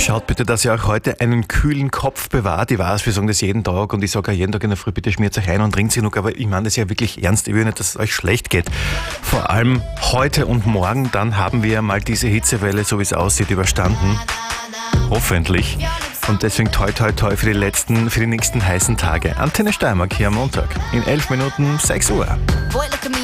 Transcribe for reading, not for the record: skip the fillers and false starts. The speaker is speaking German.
Schaut bitte, dass ihr auch heute einen kühlen Kopf bewahrt. Ich weiß, wir sagen das jeden Tag und ich sage auch jeden Tag in der Früh, bitte schmiert euch ein und trinkt genug, aber ich meine das ja wirklich ernst. Ich will nicht, dass es euch schlecht geht. Vor allem heute und morgen, dann haben wir mal diese Hitzewelle, so wie es aussieht, überstanden. Hoffentlich. Und deswegen toi toi toi für die nächsten heißen Tage. Antenne Steiermark hier am Montag. In 11 Minuten 6 Uhr.